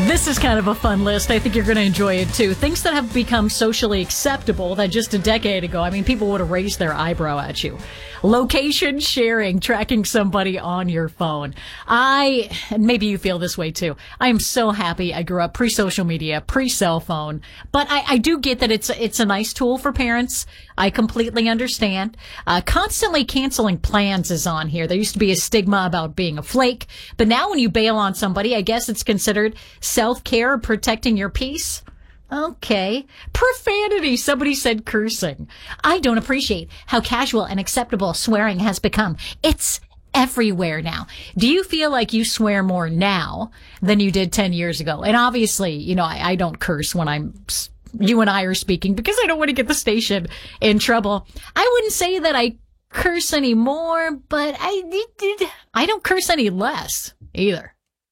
This is kind of a fun list. I think you're going to enjoy it too. Things that have become socially acceptable that just a decade ago, I mean, people would have raised their eyebrow at you. Location sharing, tracking somebody on your phone. And maybe you feel this way too. I am so happy I grew up pre-social media, pre-cell phone, but I do get that it's a nice tool for parents. I completely understand. Constantly canceling plans is on here. There used to be a stigma about being a flake, but now when you bail on somebody, I guess it's considered self-care or protecting your peace. Okay. Profanity. Somebody said cursing. I don't appreciate how casual and acceptable swearing has become. It's everywhere now. Do you feel like you swear more now than you did 10 years ago? And obviously, I don't curse when you and I are speaking because I don't want to get the station in trouble. I wouldn't say that I curse anymore, but I don't curse any less either.